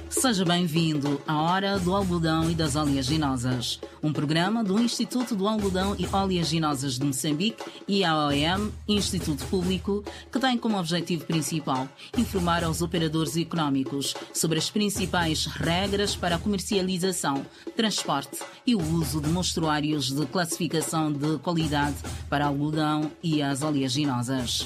Seja bem-vindo à Hora do Algodão e das Oleaginosas, um programa do Instituto do Algodão e Oleaginosas de Moçambique e a OEM, Instituto Público, que tem como objetivo principal informar aos operadores económicos sobre as principais regras para a comercialização, transporte e o uso de mostruários de classificação de qualidade para algodão e as oleaginosas.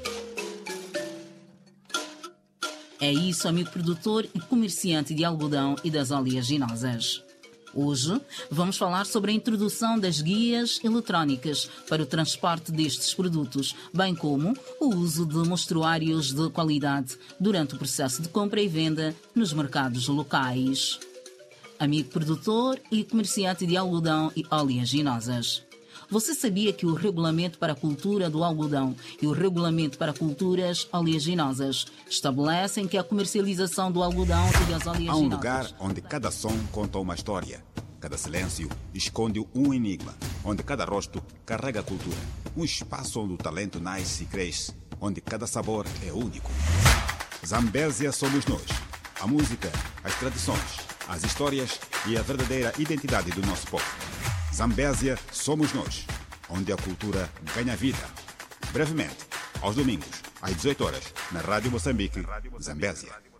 É isso, amigo produtor e comerciante de algodão e das oleaginosas. Hoje vamos falar sobre a introdução das guias eletrónicas para o transporte destes produtos, bem como o uso de mostruários de qualidade durante o processo de compra e venda nos mercados locais. Amigo produtor e comerciante de algodão e oleaginosas. Você sabia que o Regulamento para a Cultura do Algodão e o Regulamento para Culturas Oleaginosas estabelecem que a comercialização do algodão e das oleaginosas... Há um lugar onde cada som conta uma história, cada silêncio esconde um enigma, onde cada rosto carrega a cultura. Um espaço onde o talento nasce e cresce, onde cada sabor é único. Zambésia somos nós. A música, as tradições, as histórias e a verdadeira identidade do nosso povo. Zambésia somos nós, onde a cultura ganha vida. Brevemente, aos domingos, às 18 horas, na Rádio Moçambique, Zambésia.